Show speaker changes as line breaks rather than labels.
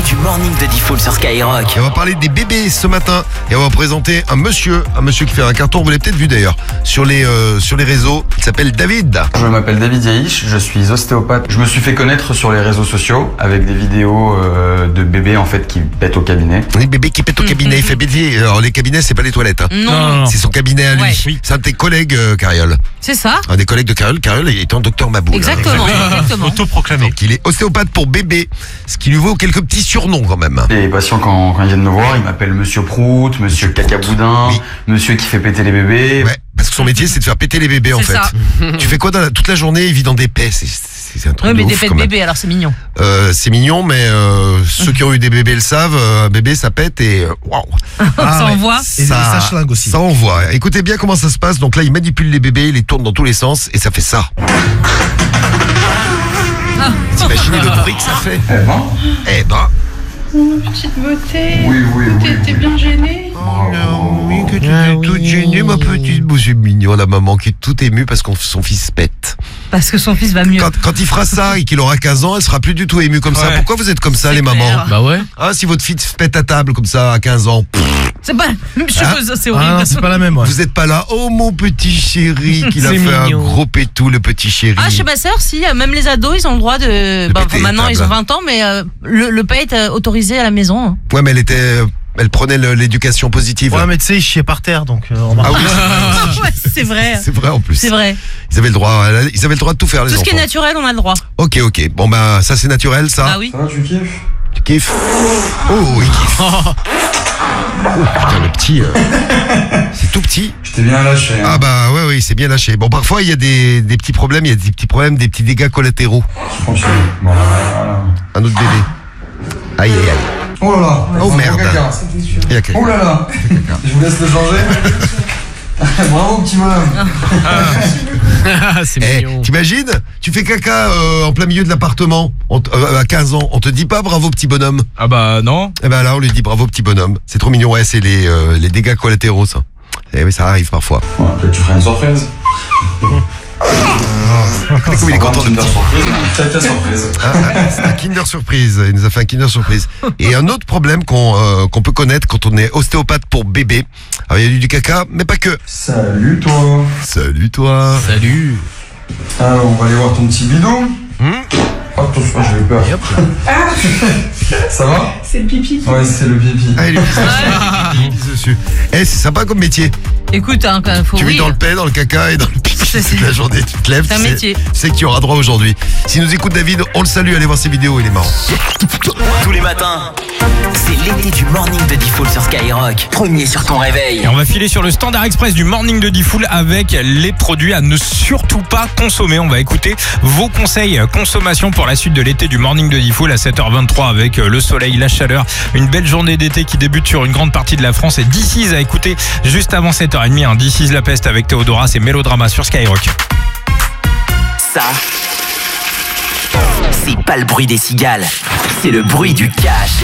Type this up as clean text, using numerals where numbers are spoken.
du morning de Diffoul sur Skyrock.
Et on va parler des bébés ce matin. Et on va présenter un monsieur qui fait un carton, vous l'avez peut-être vu d'ailleurs, sur les réseaux. Il s'appelle David.
Je m'appelle David Yaïch, je suis ostéopathe. Je me suis fait connaître sur les réseaux sociaux avec des vidéos de bébés en fait qui pètent au cabinet.
Les bébés qui pètent au cabinet, il fait péter. Alors les cabinets, c'est pas les toilettes. Hein.
Non.
C'est son cabinet à lui.
Ouais. Oui.
C'est un de tes collègues, Cariole.
C'est ça.
Un des collègues de Cariole. Cariole étant docteur Mabou.
Exactement. Exactement.
Autoproclamé.
Donc il est ostéopathe pour bébé, ce qui lui vaut quelques petits surnoms quand même.
Les patients quand ils viennent me voir, ils m'appellent Monsieur Prout, Monsieur Cacaboudin,
Oui.
Monsieur qui fait péter les bébés.
Ouais, parce que son métier c'est de faire péter les bébés en
C'est
fait.
ça.
Tu fais quoi toute la journée? Il vit dans des paix. C'est un truc
Oui,
de
mais des
ouf,
pets
quand
de
même.
bébé, alors c'est mignon.
C'est mignon, mais ceux qui ont eu des bébés le savent. Un bébé ça pète et waouh.
Ça envoie.
Et ça schlingue aussi.
Ça envoie. Écoutez bien comment ça se passe. Donc là, il manipule les bébés, il les tourne dans tous les sens et ça fait ça. T'imaginez le bruit que ça fait? Eh ben.
Petite beauté.
Oui.
T'es bien gênée.
Oui, que tu es toute gênée, ma petite. C'est mignon, la maman qui est toute émue parce que son fils pète.
Parce que son fils va mieux.
Quand il fera ça et qu'il aura 15 ans, elle sera plus du tout émue comme ça.
Ouais.
Pourquoi vous êtes comme ça,
C'est
les
clair.
mamans?
Bah ouais.
Ah, si votre fils pète à table comme ça à 15 ans,
C'est pas la même chose, c'est horrible.
Ah non, c'est pas la même, ouais.
vous êtes pas là. Oh, mon petit chéri, qu'il a
C'est
fait un
mignon.
gros pétou, le petit chéri.
Ah, chez ma sœur, si, même les ados, ils ont le droit de.
péter
Maintenant,
les
ils ont
tables.
20 ans, mais le pet est autorisé à la maison. Hein.
Ouais, mais elle prenait l'éducation positive.
Ouais, mais tu sais, il chiait par terre, donc remarque.
Ah oui,
Ouais, c'est vrai.
c'est vrai en plus.
C'est vrai.
Ils avaient le droit de tout faire, les
Tout ce qui est
enfants.
naturel, on a le droit.
Ok. Bon, bah, ça c'est naturel, ça.
Ah oui.
Ça va, tu kiffes?
Tu kiffes? Oh, il kiffe. Oh, putain, le petit. C'est tout petit.
Je t'ai bien lâché. Hein.
Ah bah ouais, c'est bien lâché. Bon, parfois il y a des petits problèmes, des petits dégâts collatéraux.
Continue. Voilà.
Un autre bébé. Aïe.
Oh là là.
Oh, merde.
Caca.
Il y a quelqu'un.
Oh là là. Je vous laisse le changer. Bravo petit bonhomme.
C'est
Eh,
mignon.
t'imagines? Tu fais caca en plein milieu de l'appartement à 15 ans. On te dit pas bravo petit bonhomme?
Ah bah non.
Eh ben là, on lui dit bravo petit bonhomme. C'est trop mignon, ouais, c'est les dégâts collatéraux, ça. Eh oui, ça arrive parfois.
Ouais, peut-être tu feras une surprise.
Regardez comme il est content de
Kinder
petit.
surprise. Caca surprise.
C'est un Kinder Surprise. Il nous a fait un Kinder Surprise. Et un autre problème qu'on peut connaître quand on est ostéopathe pour bébé. Alors, il y a du caca, mais pas que.
Salut toi.
Salut toi.
Salut.
Alors on va aller voir ton petit bidon. Attention, j'ai eu peur. Ça va?
C'est le pipi.
Ouais, c'est le pipi.
Ah, il est pisse dessus. Eh, c'est sympa comme métier.
Écoute, hein, quand même, faut.
Tu vis
oui.
dans le paix, dans le caca et dans le pipi
C'est-
toute la journée. Tu te lèves,
C'est un
tu sais-
métier.
tu sais que tu auras droit aujourd'hui. Si nous écoute David, on le salue. Allez voir ses vidéos, il est marrant.
Tous les matins, c'est l'été du morning de Diffoul sur Skyrock. Premier sur ton réveil.
Et on va filer sur le standard express du morning de Diffoul avec les produits à ne surtout pas consommer. On va écouter vos conseils consommation pour la suite de l'été du morning de Diffoul à 7h23 avec le soleil, la chaleur, une belle journée d'été qui débute sur une grande partie de la France et DC's à écouter juste avant 7h30. Hein. DC's La Peste avec Théodora, c'est Mélodrama sur Skyrock.
Ça, c'est pas le bruit des cigales, c'est le bruit du cash.